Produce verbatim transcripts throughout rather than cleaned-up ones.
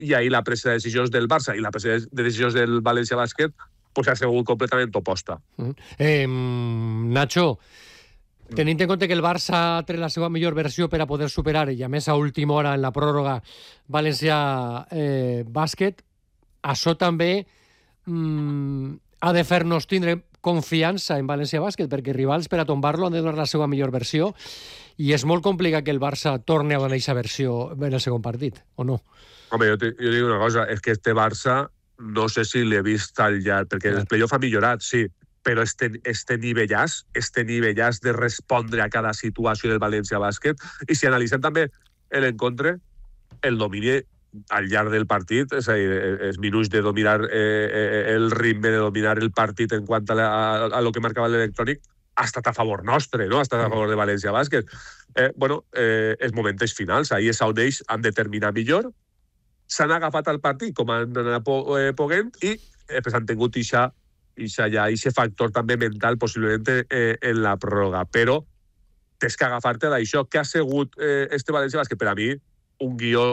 i ahir la presa de decisions del Barça i la presa de decisions del València Bàsquet pues, ha sigut completament oposta. Mm. Eh, Nacho, tenint en compte que el Barça ha tret la seva millor versió per a poder superar, i a més a última hora en la pròrroga València eh, Bàsquet, això també mm, ha de fer-nos tindre confiança en València Bàsquet, perquè rivals per a tombar-lo han de donar la seva millor versió i és molt complicat que el Barça torni a donar aquesta versió en el segon partit, o no? Home, jo, te, jo dic una cosa, és que este Barça no sé si l'he vist al llarg, perquè el playoff ha millorat, sí, però este, este nivellàs, este nivellàs de respondre a cada situació del València Bàsquet, i si analitzem també l'encontre, el domini al llarg del partit, és a dir, els minuts de dominar eh, el ritme, de dominar el partit en quant a, la, a, a lo que marcava l'electrònic, ha estat a favor nostre, no? Ha estat a favor de València Bàsquet. Eh, bueno, eh, els moments finals, ahir és on ells han de terminar millor, s'han agafat al partit com han anat poguent i després han tingut ixa, ixa ja, ixe factor també mental possiblement eh, en la pròrroga. Però tens que agafar-te d'això. Què ha sigut eh, este València Bàsquet? Per a mi, un guió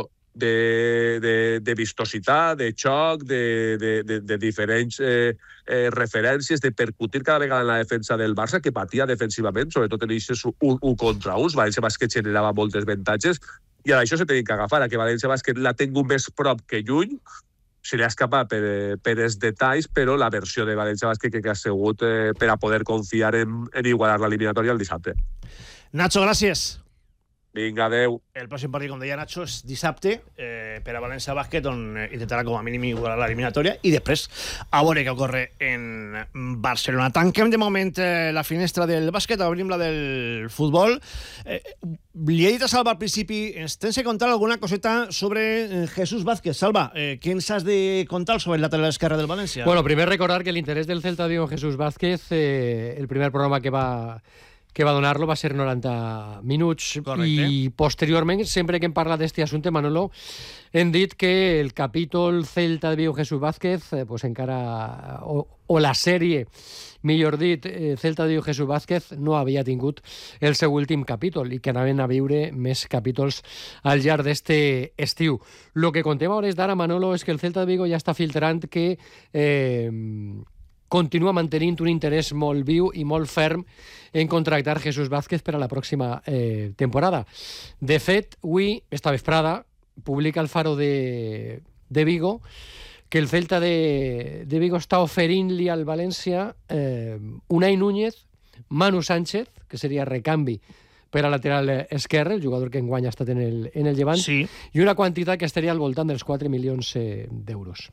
de, de, de vistositat, de xoc, de, de, de, de diferents eh, eh, referències, de percutir cada vegada en la defensa del Barça, que patia defensivament, sobretot en aquests un, un contra uns. València Bàsquet generava moltes avantatges, i a això se tenen que agafar, a que València Bàsquet la tingui més prop que lluny, se li ha escapat per, per els detalls, però la versió de València Bàsquet que ha sigut eh, per a poder confiar en, en igualar l'eliminatòria el dissabte. Nacho, gràcies. Vinga, adeu. El pròxim partit, com deia Nacho, és dissabte eh, per a València Bàsquet, on eh, intentarà com a mínim igualar l'eliminatòria, i després a veure què ocorre en Barcelona. Tanquem de moment eh, la finestra del bàsquet, obrim la del futbol. Eh, li he dit a Salva al principi, ens tens que contar alguna coseta sobre eh, Jesús Vázquez. Salva, eh, què ens has de contar sobre el lateral esquerre del València? Bueno, primer recordar que l'interès del Celta de Vigo Jesús Vázquez, eh, el primer programa que va... que va donar-lo va ser noranta minuts. Correcte. I posteriorment, sempre que hem parlat d'este assumpte, Manolo, hem dit que el capítol Celta de Vigo Jesús Vázquez, eh, pues encara, o, o la sèrie, millor dit, eh, Celta de Vigo Jesús Vázquez no havia tingut el seu últim capítol i que anaven a viure més capítols al llarg d'este estiu. Lo que contem a hores d'ara, Manolo, és que el Celta de Vigo ja està filtrant que eh, continua mantenint un interès molt viu i molt ferm en contractar Jesús Vázquez per a la pròxima eh, temporada. De fet, avui, esta vesprada, publica el Faro de, de Vigo que el Celta de, de Vigo està oferint-li al València eh, Unai Núñez, Manu Sánchez, que seria recanvi per a lateral esquerre, el jugador que enguany ha estat en el, en el Llevant, sí, i una quantitat que estaria al voltant dels quatre milions eh, d'euros.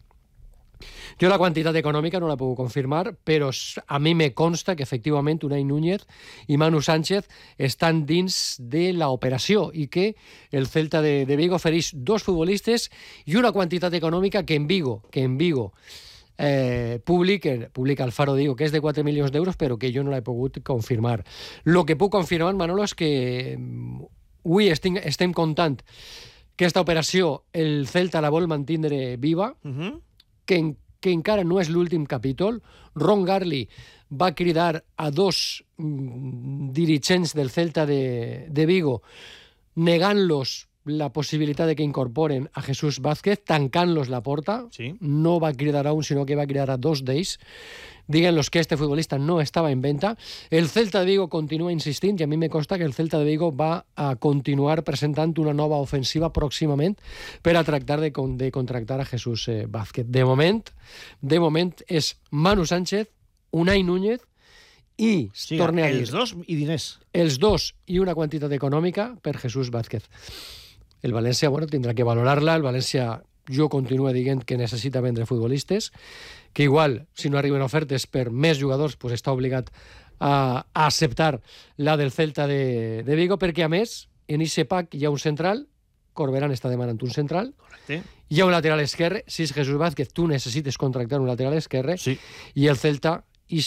Jo la quantitat econòmica no la puc confirmar, però a mi me consta que efectivament Unai Núñez i Manu Sánchez estan dins de l'operació i que el Celta de, de Vigo ofereix dos futbolistes i una quantitat econòmica que en Vigo, que en Vigo eh, publica, publica el Faro de Vigo, que és de quatre milions d'euros, però que jo no l'he pogut confirmar. Lo que puc confirmar, Manolo, és que avui estem, estem comptant que aquesta operació el Celta la vol mantindre viva, uh-huh. que, en, que encara no és l'últim capítol. Ron Garli va cridar a dos mm, dirigents del Celta de, de Vigo negant-los la possibilitat de que incorporen a Jesús Vázquez, tancant-los la porta. Sí. No va cridar a un, sinó que va cridar a dos d'ells, dient-los que este futbolista no estava en venta. El Celta de Vigo continua insistint, i a mi me consta que el Celta de Vigo va a continuar presentant una nova ofensiva pròximament per a tractar de, de contractar a Jesús eh, Vázquez. De moment, de moment és Manu Sánchez, Unai Núñez i, sí, torne a dir, els dos i diners. Els dos i una quantitat econòmica per Jesús Vázquez. El València, bueno, tindrà que valorar-la. El València, jo continuo dient que necessita vendre futbolistes, que igual, si no arriben ofertes per més jugadors, pues està obligat a, a acceptar la del Celta de, de Vigo, perquè a més, en aquest pack hi ha un central, Corberán està demanant un central, correcte. Hi ha un lateral esquerre, si és Jesús Vázquez, tu necessites contractar un lateral esquerre, sí. I el Celta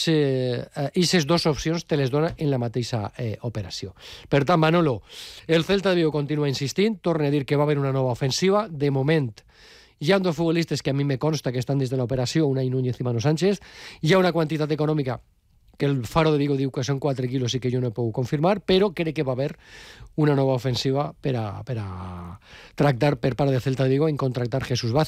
aquestes dues opcions te les dona en la mateixa eh, operació. Per tant, Manolo, el Celta de Vigo continua insistint, torna a dir que va haver una nova ofensiva. De moment, hi ha dos futbolistes que a mi me consta que estan dins de l'operació, Unai Núñez i Manu Sánchez. Hi ha una quantitat econòmica que el Faro de Vigo diu que són quatre quilos i que jo no he pogut confirmar, però crec que va haver una nova ofensiva per a, per a tractar per part de Celta de Vigo en contractar Jesús Vázquez.